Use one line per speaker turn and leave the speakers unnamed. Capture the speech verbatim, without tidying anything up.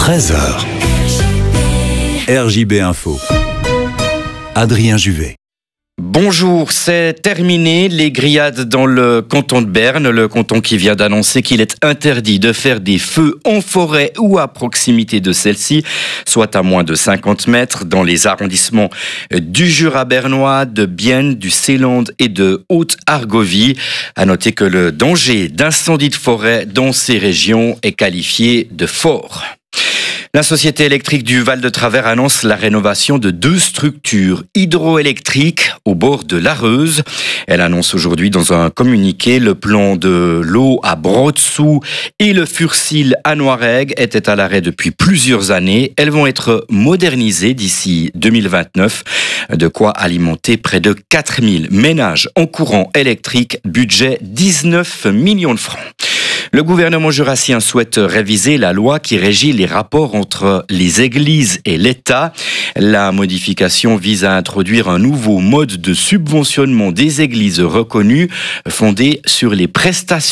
treize heures. R J B Info. Adrien Juvet.
Bonjour, c'est terminé les grillades dans le canton de Berne, le canton qui vient d'annoncer qu'il est interdit de faire des feux en forêt ou à proximité de celle-ci, soit à moins de cinquante mètres, dans les arrondissements du Jura bernois, de Bienne, du Seeland et de Haute-Argovie. À noter que le danger d'incendie de forêt dans ces régions est qualifié de fort. La Société électrique du Val de Travers annonce la rénovation de deux structures hydroélectriques au bord de l'Areuse. Elle annonce aujourd'hui dans un communiqué le plan de l'eau à Brodsou et le Fursil à Noiregue étaient à l'arrêt depuis plusieurs années. Elles vont être modernisées d'ici deux mille vingt-neuf, de quoi alimenter près de quatre mille ménages en courant électrique, budget dix-neuf millions de francs. Le gouvernement jurassien souhaite réviser la loi qui régit les rapports entre les églises et l'État. La modification vise à introduire un nouveau mode de subventionnement des églises reconnues fondé sur les prestations